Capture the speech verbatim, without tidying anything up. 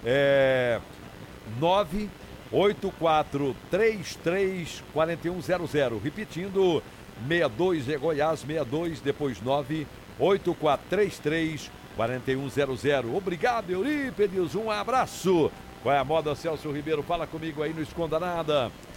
É nove oito quatro três três quatro um zero zero. Repetindo, sessenta e dois é Goiás, sessenta e dois, depois nove oito quatro três três quatro um zero zero. Obrigado, Eurípedes, um abraço. Qual é a moda, Celso Ribeiro? Fala comigo aí, não esconda nada.